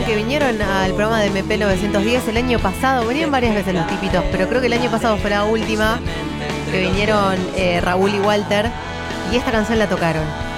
que vinieron al programa de MP 910 el año pasado. Venían varias veces los tipitos, pero creo que el año pasado fue la última que vinieron Raúl y Walter. Y esta canción la tocaron.